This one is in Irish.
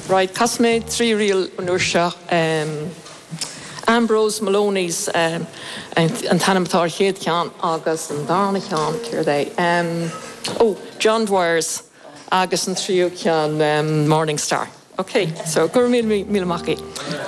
Right, Cosme, three real Nursha, Ambrose Maloney's and Tanamatár Héad Ceann agus an Darna Ceann Céir John Dwyer's agus an trio ceann Morning Star. Okay, so gur mil maki.